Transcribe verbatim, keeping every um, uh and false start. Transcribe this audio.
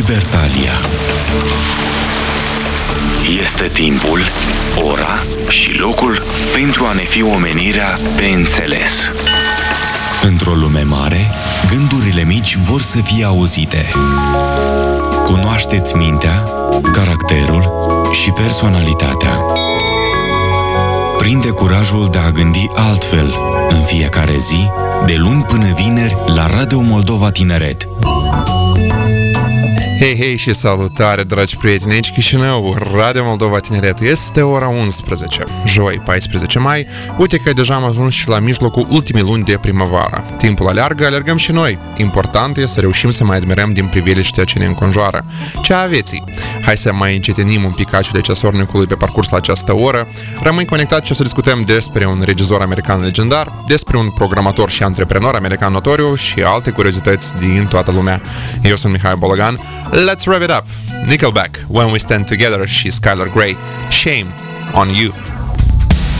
Libertalia. Este timpul, ora și locul pentru a ne fi omenirea pe înțeles. Într-o lume mare, gândurile mici vor să fie auzite. Cunoașteți mintea, caracterul și personalitatea. Prinde curajul de a gândi altfel în fiecare zi, de luni până vineri, la Radio Moldova Tineret. Hei, hei și salutare, dragi prieteni, aici Chișinău, Radio Moldova Tineret. Este ora unsprezece, joi, paisprezece mai. Uite că deja am ajuns și la mijlocul ultimii luni de primăvară. Timpul aleargă, alergăm și noi. Important este să reușim să mai admirăm din priveliștea ce ne înconjoară. Ce aveți? Hai să mai încetinim un pic acele ceasornicului pe parcurs la această oră. Rămâi conectat și o să discutăm despre un regizor american legendar, despre un programator și antreprenor american notoriu și alte curiozități din toată lumea. Eu sunt Mihai Bologan. Let's rev it up. Nickelback, When We Stand Together și Skylar Grey, Shame on You.